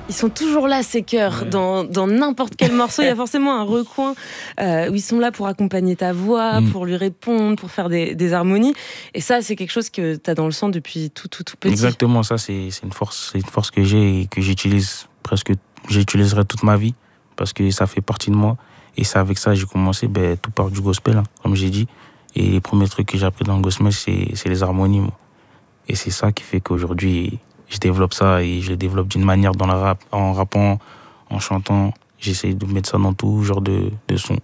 Ils sont toujours là, ces chœurs. Ouais. Dans n'importe quel morceau, il y a forcément un recoin où ils sont là pour accompagner ta voix, pour lui répondre, pour faire des harmonies. Et ça, c'est quelque chose que tu as dans le sang depuis tout petit. Exactement, ça c'est une force que j'ai et que j'utiliserai toute ma vie parce que ça fait partie de moi. Et c'est avec ça que j'ai commencé, tout part du gospel, hein, comme j'ai dit. Et les premiers trucs que j'ai appris dans le gospel, c'est les harmonies, moi. Et c'est ça qui fait qu'aujourd'hui, je développe ça et je le développe d'une manière dans la rap, en rappant, en chantant. J'essaie de mettre ça dans tout genre de son.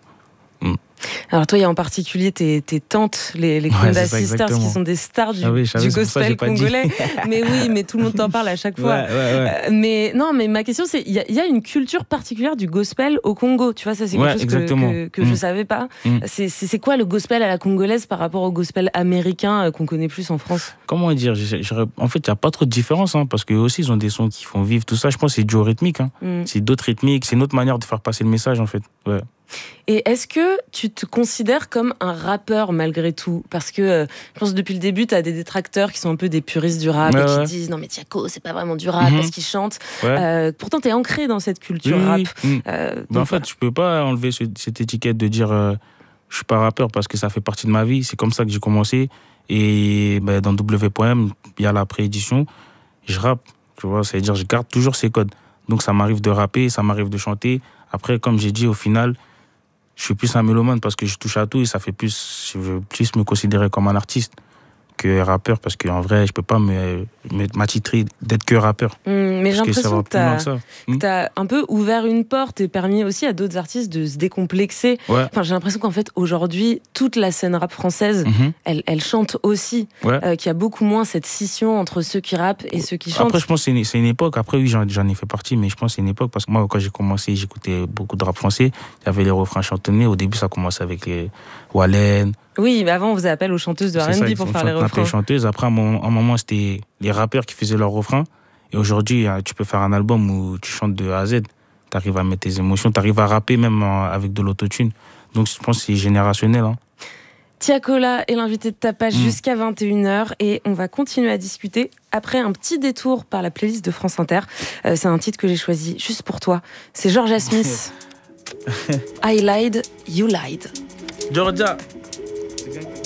Alors toi, il y a en particulier tes tantes, les Kunda Sisters, qui sont des stars du gospel congolais. Mais oui, mais tout le monde t'en parle à chaque fois. Ouais. Mais ma question, c'est, il y a une culture particulière du gospel au Congo. Tu vois, ça c'est quelque chose que je savais pas. C'est quoi le gospel à la congolaise par rapport au gospel américain qu'on connaît plus en France? Comment dire, en fait, il n'y a pas trop de différence, hein, parce qu'eux aussi, ils ont des sons qui font vivre tout ça. Je pense que c'est du rythmique. Hein. C'est d'autres rythmiques, c'est une autre manière de faire passer le message, en fait. Ouais. Et est-ce que tu te considères comme un rappeur malgré tout? Parce que je pense que depuis le début, tu as des détracteurs qui sont un peu des puristes du rap et qui disent non mais Tiako, c'est pas vraiment du rap parce qu'il chante. Pourtant, tu es ancré dans cette culture rap. En fait, je peux pas enlever cette étiquette de dire je suis pas rappeur parce que ça fait partie de ma vie. C'est comme ça que j'ai commencé. Et dans W.M, il y a la préédition. Je rappe, tu vois, c'est-à-dire je garde toujours ces codes. Donc ça m'arrive de rapper, ça m'arrive de chanter. Après, comme j'ai dit, au final, je suis plus un mélomane parce que je touche à tout et je veux plus me considérer comme un artiste que rappeur parce qu'en vrai, je peux pas m'attitrer d'être que rappeur. Mais j'ai l'impression que tu as un peu ouvert une porte et permis aussi à d'autres artistes de se décomplexer. Ouais. Enfin, j'ai l'impression qu'en fait, aujourd'hui, toute la scène rap française, elle chante aussi. Qu'il y a beaucoup moins cette scission entre ceux qui rappent et ceux qui chantent. Après, je pense que c'est une époque. Après, oui, j'en ai fait partie, mais je pense que c'est une époque parce que moi, quand j'ai commencé, j'écoutais beaucoup de rap français. Il y avait les refrains chantonnés. Au début, ça commençait avec les Wallen. Oui, mais avant, on faisait appel aux chanteuses de R&B pour faire les refrains. Chanteuses. Après, à un moment, c'était les rappeurs qui faisaient leurs refrains. Et aujourd'hui, tu peux faire un album où tu chantes de A à Z. Tu arrives à mettre tes émotions, tu arrives à rapper même avec de l'autotune. Donc, je pense que c'est générationnel. Hein. Tiakola est l'invité de Tapage jusqu'à 21h et on va continuer à discuter après un petit détour par la playlist de France Inter. C'est un titre que j'ai choisi juste pour toi. C'est Georgia Smith. I lied, you lied. Georgia.